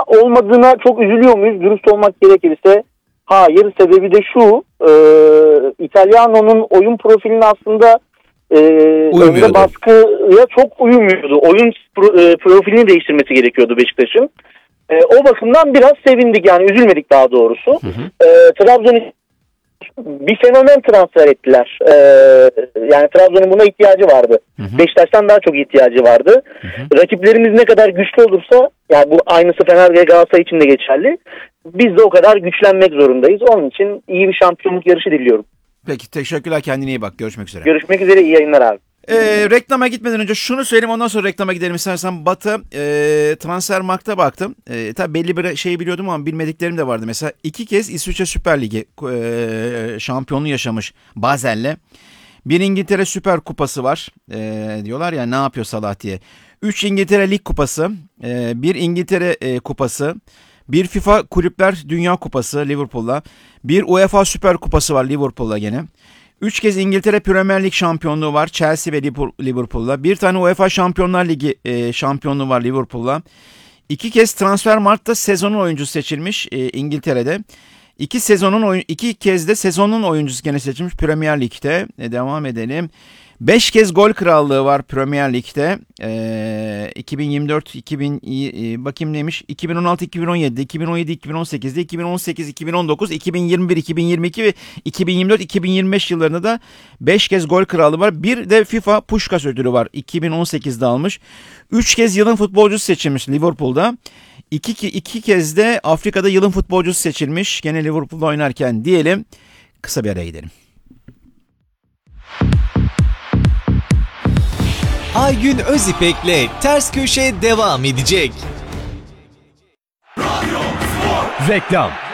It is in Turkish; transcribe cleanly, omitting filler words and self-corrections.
olmadığına çok üzülüyor muyuz? Dürüst olmak gerekirse hayır. Sebebi de şu, Italiano'nun oyun profilini aslında önde baskıya çok uyumuyordu. Oyun profilini değiştirmesi gerekiyordu Beşiktaş'ın. O bakımdan biraz sevindik, yani üzülmedik daha doğrusu. Trabzon bir fenomen transfer ettiler. Yani Trabzon'un buna ihtiyacı vardı. Beşiktaş'tan daha çok ihtiyacı vardı. Rakiplerimiz ne kadar güçlü olursa, yani bu aynısı Fener ve Galatasaray için de geçerli. Biz de o kadar güçlenmek zorundayız. Onun için iyi bir şampiyonluk yarışı diliyorum. Peki, teşekkürler, kendine iyi bak, görüşmek üzere. Görüşmek üzere, iyi yayınlar abi. Reklama gitmeden önce şunu söyleyeyim, ondan sonra reklama gidelim istersen. Batı Transfermarkt'a baktım. Tabii belli bir şey biliyordum ama bilmediklerim de vardı. Mesela 2 kez İsviçre Süper Ligi şampiyonluğu yaşamış Basel'le. Bir İngiltere Süper Kupası var. Diyorlar ya, ne yapıyor Salah diye. 3 İngiltere Lig Kupası, bir İngiltere Kupası, bir FIFA Kulüpler Dünya Kupası Liverpool'la, bir UEFA Süper Kupası var Liverpool'la gene. 3 kez İngiltere Premier Lig şampiyonluğu var Chelsea ve Liverpool'la. Bir tane UEFA Şampiyonlar Ligi şampiyonluğu var Liverpool'la. 2 kez Transfermarkt'ta sezonun oyuncusu seçilmiş İngiltere'de. 2 kez de sezonun oyuncusu gene seçilmiş Premier Lig'de. Devam edelim. 5 kez gol krallığı var Premier Lig'de. 2024, bakayım neymiş? 2016, 2017, 2017, 2018'de, 2018, 2019, 2021, 2022 ve 2024, 2025 yıllarında da 5 kez gol krallığı var. Bir de FIFA Puskás ödülü var. 2018'de almış. 3 kez yılın futbolcusu seçilmiş Liverpool'da. 2 kez de Afrika'da yılın futbolcusu seçilmiş. Gene Liverpool'da oynarken diyelim. Kısa bir araya gidelim. Aygün Özipek'le Ters Köşe devam edecek. Reklam.